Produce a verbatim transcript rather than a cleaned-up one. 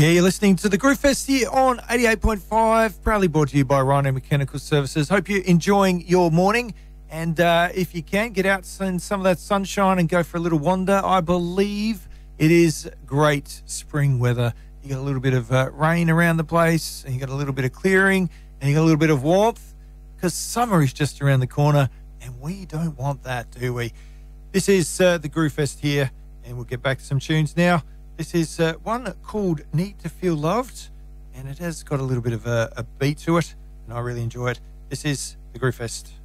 Yeah, you're listening to the Groove Fest here on eighty-eight point five, proudly brought to you by Rhino Mechanical Services. Hope you're enjoying your morning, and uh, if you can, get out in some of that sunshine and go for a little wander. I believe it is great spring weather. You got a little bit of uh, rain around the place, and you got a little bit of clearing, and you got a little bit of warmth, because summer is just around the corner, and we don't want that, do we? This is uh, the Groove Fest here, and we'll get back to some tunes now. This is uh, one called Need to Feel Loved, and it has got a little bit of a, a beat to it, and I really enjoy it. This is the Groove Fest.